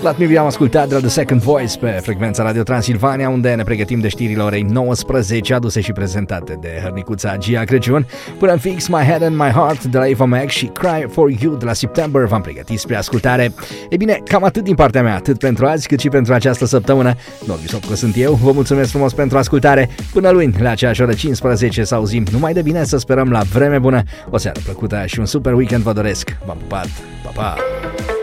Let Me Be am ascultat de la The Second Voice pe frecvența Radio Transilvania, unde ne pregătim de știrile orei 19, aduse și prezentate de hărnicuța Gia Crăciun. Până în fix My Head and My Heart de la Eva Max și Cry For You de la September v-am pregătit spre ascultare. E bine, cam atât din partea mea, atât pentru azi cât și pentru această săptămână. Norbi Sopco sunt eu, vă mulțumesc frumos pentru ascultare. Până luni, la aceeași oră 15, să auzim numai de bine, să sperăm la vreme bună. O seară plăcută și un super weekend vă doresc. V-am pupat, pa, pa!